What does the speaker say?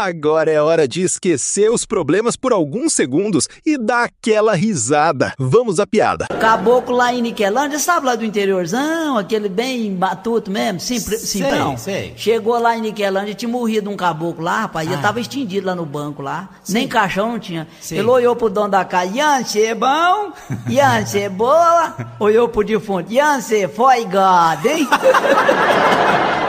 Agora é hora de esquecer os problemas por alguns segundos e dar aquela risada. Vamos à piada. Caboclo lá em Niquelândia, sabe lá do interiorzão, aquele bem batuto mesmo, simplão. Sei. Chegou lá em Niquelândia, tinha morrido um caboclo lá, rapaz, já tava extendido lá no banco lá, nem caixão não tinha. Sim. Ele olhou pro dono da casa, Ian, cê é bom? Ian, cê é boa? Olhou pro defunto, Ian, cê foi gado, hein?